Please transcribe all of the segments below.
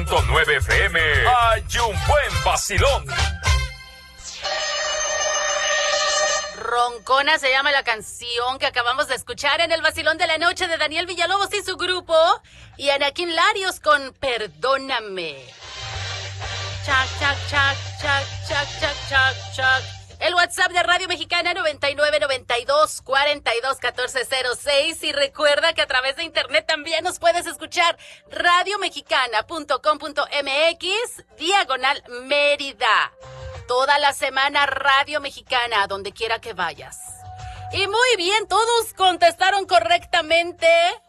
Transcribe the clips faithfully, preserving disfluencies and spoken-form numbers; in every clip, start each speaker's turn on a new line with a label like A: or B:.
A: nueve F M, hay un buen vacilón.
B: Roncona se llama la canción que acabamos de escuchar en el vacilón de la noche de Daniel Villalobos y su grupo, y Anakin Larios con Perdóname. Chac, chac, chac, chac, chac, chac, chac, chac. El WhatsApp de Radio Mexicana noventa y nueve, noventa y dos, cuarenta y dos, catorce cero seis. Y recuerda que a través de internet también nos puedes escuchar radio mexicana punto com punto m x, diagonal Mérida. Toda la semana Radio Mexicana, donde quiera que vayas. Y muy bien, todos contestaron correctamente.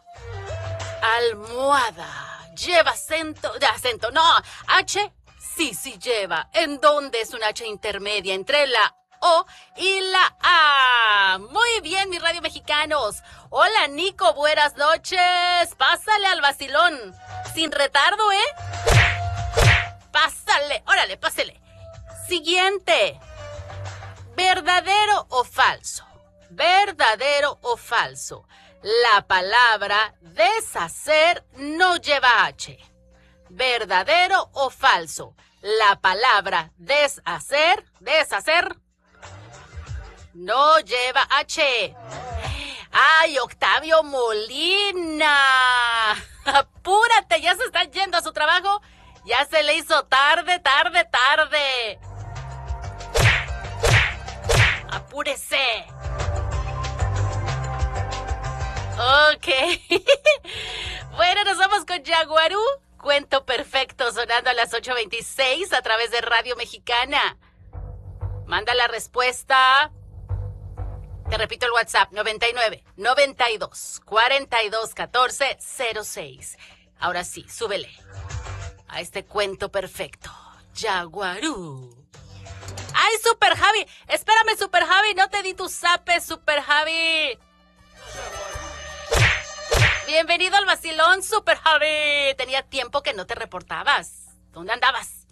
B: Almohada. ¿Lleva acento? De acento, no. H, sí, sí lleva. ¿En dónde es un H intermedia entre la O y la A? Muy bien, mis radio mexicanos. Hola, Nico, buenas noches. Pásale al vacilón. Sin retardo, ¿eh? Pásale, órale, pásale. Siguiente. ¿Verdadero o falso? ¿Verdadero o falso? La palabra deshacer no lleva H. ¿Verdadero o falso? La palabra deshacer, deshacer, no lleva H. ¡Ay, Octavio Molina! ¡Apúrate! Ya se está yendo a su trabajo. Ya se le hizo tarde, tarde, tarde. ¡Apúrese! Ok. Bueno, nos vamos con Yaguarú. Cuento perfecto sonando a las ocho veintiséis a través de Radio Mexicana. Manda la respuesta. Te repito el WhatsApp, noventa y nueve, noventa y dos, cuarenta y dos, catorce cero seis. Ahora sí, súbele a este cuento perfecto. Yaguarú. ¡Ay, Super Javi! Espérame, Super Javi, no te di tu zape, Super Javi. Bienvenido al vacilón, Super Javi. Tenía tiempo que no te reportabas. ¿Dónde andabas?